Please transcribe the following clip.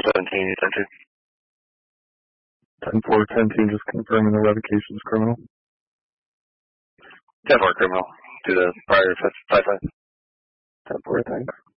10-17, you said to. 10-4, 10-2, just confirming the revocation is criminal. 10-4 criminal to the prior 5-5. 10-4, thanks.